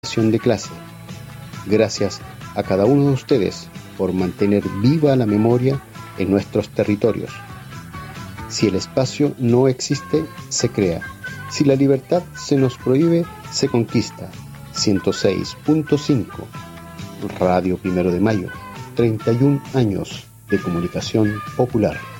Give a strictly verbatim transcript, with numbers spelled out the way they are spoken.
de clase. Gracias a cada uno de ustedes por mantener viva la memoria en nuestros territorios. Si el espacio no existe, se crea. Si la libertad se nos prohíbe, se conquista. ciento seis punto cinco Radio Primero de Mayo, treinta y un años de comunicación popular.